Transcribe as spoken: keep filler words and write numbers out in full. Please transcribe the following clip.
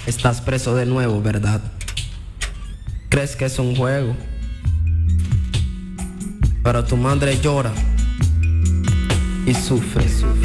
Estás preso de nuevo, ¿verdad? Crees que es un juego, pero tu madre llora y sufre, sufre.